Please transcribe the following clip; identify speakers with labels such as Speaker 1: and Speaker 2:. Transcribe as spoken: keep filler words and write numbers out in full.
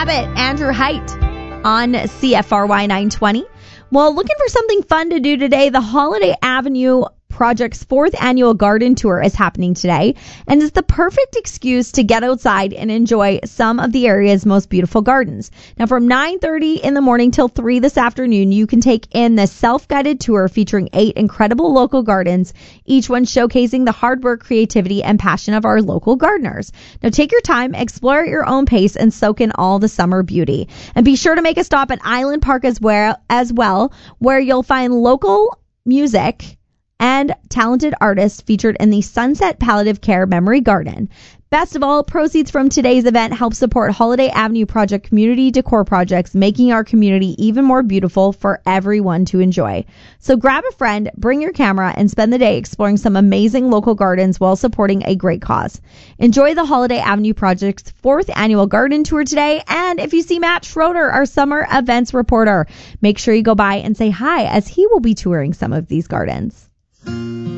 Speaker 1: Abbott, Andrew Height on C F R Y nine twenty. Well, looking for something fun to do today, the Holiday Avenue Project's fourth annual garden tour is happening today, and it's the perfect excuse to get outside and enjoy some of the area's most beautiful gardens. Now, from nine thirty in the morning till three this afternoon, you can take in the self-guided tour featuring eight incredible local gardens, each one showcasing the hard work, creativity, and passion of our local gardeners. Now, take your time, explore at your own pace, and soak in all the summer beauty. And be sure to make a stop at Island Park as well, as well, where you'll find local music and talented artists featured in the Sunset Palliative Care Memory Garden. Best of all, proceeds from today's event help support Holiday Avenue Project community decor projects, making our community even more beautiful for everyone to enjoy. So grab a friend, bring your camera, and spend the day exploring some amazing local gardens while supporting a great cause. Enjoy the Holiday Avenue Project's fourth annual garden tour today, and if you see Matt Schroeder, our summer events reporter, make sure you go by and say hi, as he will be touring some of these gardens.